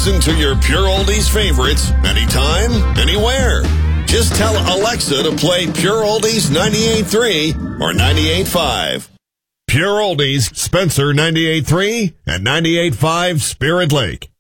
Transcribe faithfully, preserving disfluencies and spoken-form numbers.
Listen to your Pure Oldies favorites anytime, anywhere. Just tell Alexa to play Pure Oldies ninety-eight point three or ninety-eight point five. Pure Oldies, Spencer ninety-eight point three and ninety-eight point five Spirit Lake.